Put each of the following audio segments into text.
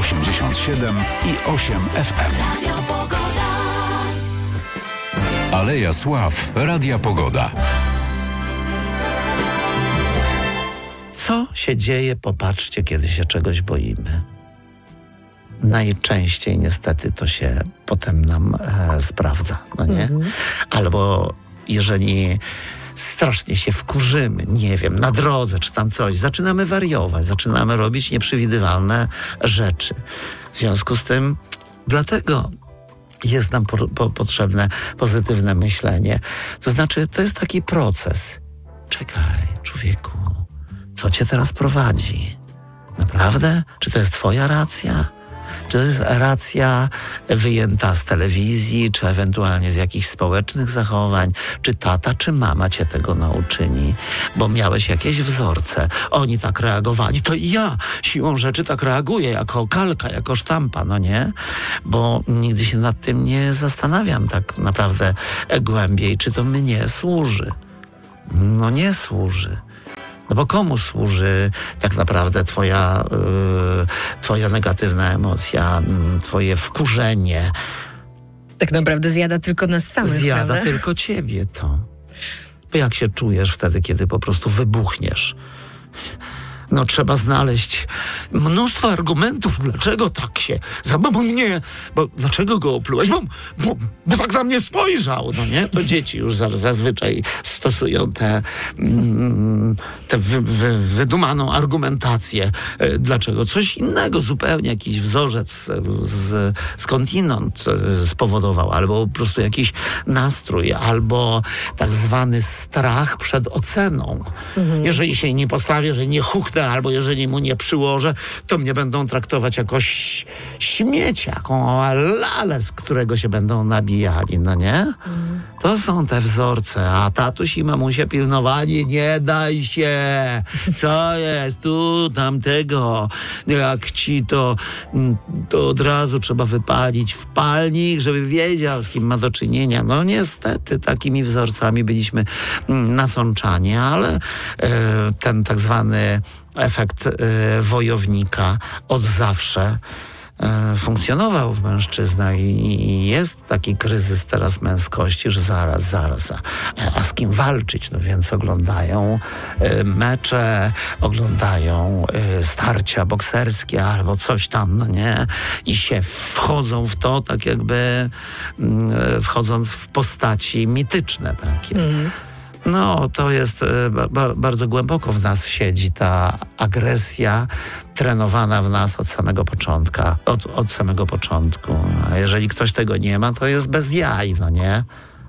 87 i 8 FM. Aleja Sław, Radia Pogoda. Co się dzieje, popatrzcie, kiedy się czegoś boimy. Najczęściej niestety to się potem nam sprawdza, no nie? Albo jeżeli strasznie się wkurzymy, nie wiem, na drodze czy tam coś, zaczynamy wariować, zaczynamy robić nieprzewidywalne rzeczy. W związku z tym, dlatego jest nam potrzebne pozytywne myślenie. To znaczy, to jest taki proces. Czekaj, człowieku, co cię teraz prowadzi? Naprawdę? Czy to jest twoja racja? Czy to jest racja wyjęta z telewizji, czy ewentualnie z jakichś społecznych zachowań? Czy tata, czy mama cię tego nauczyli? Bo miałeś jakieś wzorce. Oni tak reagowali. To i ja siłą rzeczy tak reaguję, jako kalka, jako sztampa, no nie? Bo nigdy się nad tym nie zastanawiam tak naprawdę głębiej, czy to mnie służy. No nie służy. No bo komu służy tak naprawdę twoja negatywna emocja, twoje wkurzenie? Tak naprawdę zjada tylko nas samych, Zjada prawda? tylko ciebie to. Bo jak się czujesz wtedy, kiedy po prostu wybuchniesz? No trzeba znaleźć mnóstwo argumentów, dlaczego tak się... Bo dlaczego go oplułeś? Bo tak na mnie spojrzał, no nie? To dzieci już zazwyczaj stosują tę wydumaną argumentację. Dlaczego? Coś innego zupełnie, jakiś wzorzec skądinąd spowodował, albo po prostu jakiś nastrój, albo tak zwany strach przed oceną. Jeżeli się nie postawię, jeżeli nie huchnę, albo jeżeli mu nie przyłożę, to mnie będą traktować jako śmieć, jako lalę, z którego się będą nabijali, no nie? To są te wzorce, a tatuś i mamusia pilnowali, nie daj się, co jest tu, tamtego, jak ci to od razu trzeba wypalić w palnik, żeby wiedział, z kim ma do czynienia. No niestety, takimi wzorcami byliśmy nasączani, ale ten tak zwany efekt wojownika od zawsze funkcjonował w mężczyznach i jest taki kryzys teraz męskości, że zaraz, a z kim walczyć? No więc oglądają mecze, oglądają starcia bokserskie albo coś tam, no nie? I się wchodzą w to, tak jakby wchodząc w postaci mityczne takie. No, to jest bardzo głęboko w nas siedzi ta agresja trenowana w nas od samego początku. A jeżeli ktoś tego nie ma, to jest bez jaj, no nie?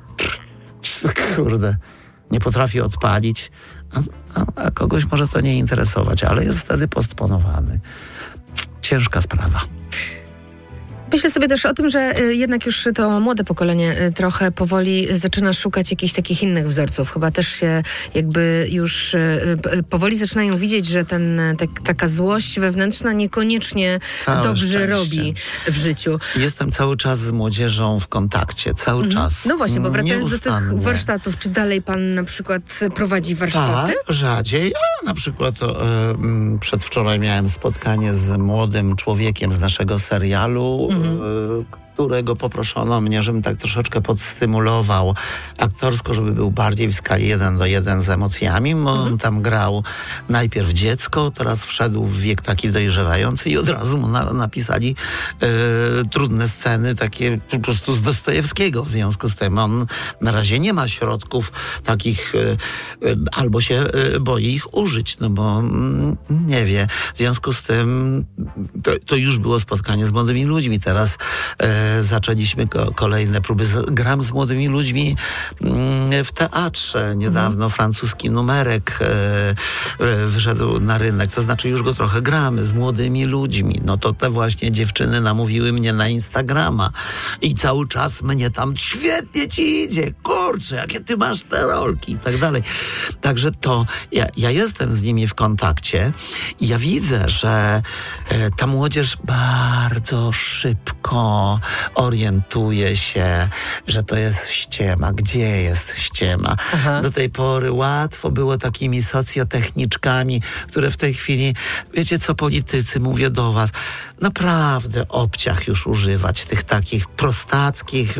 Kurde, nie potrafi odpalić, a kogoś może to nie interesować, ale jest wtedy postponowany. Ciężka sprawa. Myślę sobie też o tym, że jednak już to młode pokolenie trochę powoli zaczyna szukać jakichś takich innych wzorców. Chyba też się jakby już powoli zaczynają widzieć, że taka złość wewnętrzna niekoniecznie dobrze robi w życiu. Jestem cały czas z młodzieżą w kontakcie, cały czas. No właśnie, bo wracając do tych warsztatów, czy dalej pan na przykład prowadzi warsztaty? Tak, rzadziej. Na przykład przedwczoraj miałem spotkanie z młodym człowiekiem z naszego serialu, którego poproszono mnie, żebym tak troszeczkę podstymulował aktorsko, żeby był bardziej w skali 1:1 z emocjami. On tam grał najpierw dziecko, teraz wszedł w wiek taki dojrzewający i od razu mu napisali trudne sceny, takie po prostu z Dostojewskiego. W związku z tym on na razie nie ma środków takich, albo się boi ich użyć, no bo nie wie. W związku z tym to już było spotkanie z młodymi ludźmi. Teraz zaczęliśmy kolejne próby. Gram z młodymi ludźmi w teatrze. Niedawno francuski numerek wyszedł na rynek. To znaczy już go trochę gramy z młodymi ludźmi. No to te właśnie dziewczyny namówiły mnie na Instagrama i cały czas mnie tam świetnie ci idzie. Kurczę, jakie ty masz te rolki i tak dalej. Także to ja jestem z nimi w kontakcie i ja widzę, że ta młodzież bardzo szybko orientuje się, że to jest ściema. Gdzie jest ściema? Aha. Do tej pory łatwo było takimi socjotechniczkami, które w tej chwili, wiecie co, politycy, mówię do was, naprawdę obciach już używać tych takich prostackich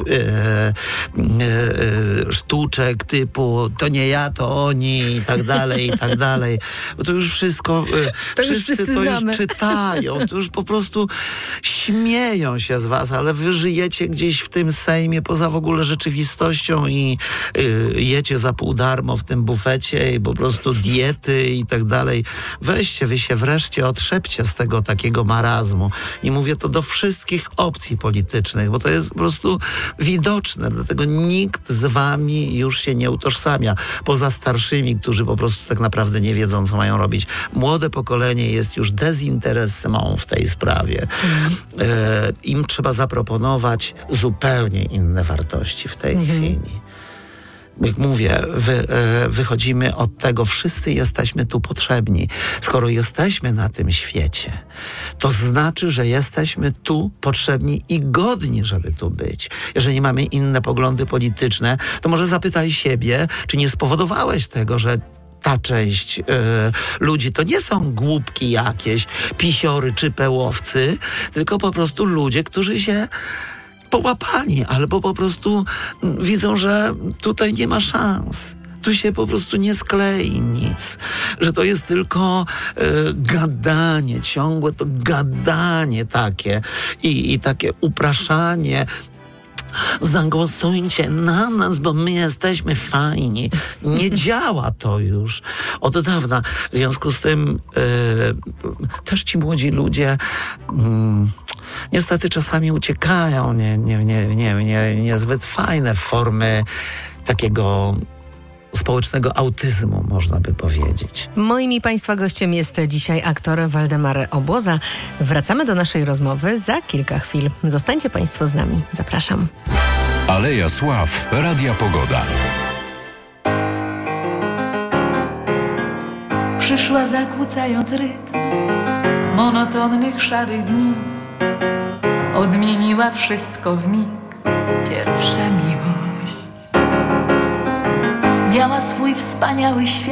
sztuczek typu to nie ja, to oni i tak dalej, bo to już wszystko wszyscy to już czytają, to już po prostu śmieją się z was, ale wy żyjecie gdzieś w tym Sejmie poza w ogóle rzeczywistością i jecie za pół darmo w tym bufecie i po prostu diety i tak dalej. Weźcie, wy się wreszcie otrzepcie z tego takiego marazmu. I mówię to do wszystkich opcji politycznych, bo to jest po prostu widoczne, dlatego nikt z wami już się nie utożsamia, poza starszymi, którzy po prostu tak naprawdę nie wiedzą, co mają robić. Młode pokolenie jest już dezinteresową w tej sprawie. Im trzeba zaproponować zupełnie inne wartości w tej chwili. Jak mówię, wychodzimy od tego, wszyscy jesteśmy tu potrzebni. Skoro jesteśmy na tym świecie, to znaczy, że jesteśmy tu potrzebni i godni, żeby tu być. Jeżeli mamy inne poglądy polityczne, to może zapytaj siebie, czy nie spowodowałeś tego, że ta część ludzi to nie są głupki jakieś, pisiory czy pełowcy, tylko po prostu ludzie, którzy się połapani, albo po prostu widzą, że tutaj nie ma szans. Tu się po prostu nie sklei nic. Że to jest tylko gadanie, ciągłe to gadanie takie i takie upraszanie. Zagłosujcie na nas, bo my jesteśmy fajni. Nie działa to już od dawna. W związku z tym też ci młodzi ludzie niestety czasami uciekają niezbyt fajne formy takiego społecznego autyzmu, można by powiedzieć. Moim i Państwa gościem jest dzisiaj aktor Waldemar Obłoza. Wracamy do naszej rozmowy za kilka chwil. Zostańcie Państwo z nami. Zapraszam. Aleja Sław, Radia Pogoda. Przyszła zakłócając rytm monotonnych szarych dni. Odmieniła wszystko w mig pierwsza miłość. Miała swój wspaniały świat.